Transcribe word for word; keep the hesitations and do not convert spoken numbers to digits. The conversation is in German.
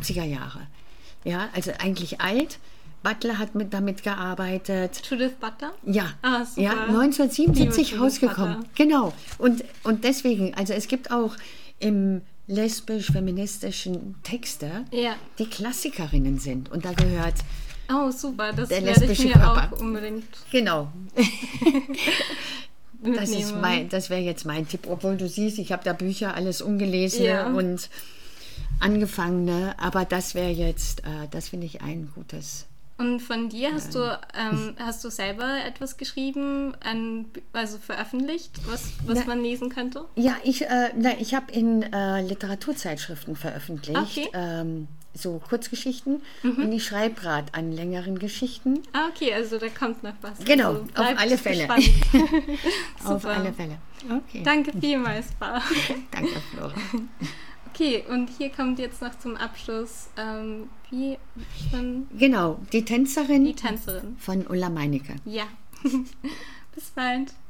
siebziger Jahre. Ja, also eigentlich alt. Butler hat mit, damit gearbeitet. Judith Butler? Ja, ah, super. ja neunzehnhundertsiebenundsiebzig rausgekommen. Butler. Genau. Und, und deswegen, also es gibt auch im lesbisch-feministischen Texte, ja. die Klassikerinnen sind. Und da gehört oh, super. Das der werde lesbische ich mir Körper. Auch unbedingt Genau. das ist mein, das wäre jetzt mein Tipp. Obwohl du siehst, ich habe da Bücher alles ungelesene ja. und angefangene. Aber das wäre jetzt, äh, das finde ich ein gutes... Und von dir hast du ähm, hast du selber etwas geschrieben, ein, also veröffentlicht, was, was na, man lesen könnte? Ja, ich, äh, na, ich habe in äh, Literaturzeitschriften veröffentlicht, okay. ähm, so Kurzgeschichten mhm. und ich schreibe gerade an längeren Geschichten. Ah, okay, also da kommt noch was. Genau, also auf alle Fälle. Auf alle Fälle. Okay. Danke vielmals, Bar. Danke, Flora. Okay, und hier kommt jetzt noch zum Abschluss, ähm, wie von... Genau, die Tänzerin, die Tänzerin von Ulla Meinecke. Ja, bis bald.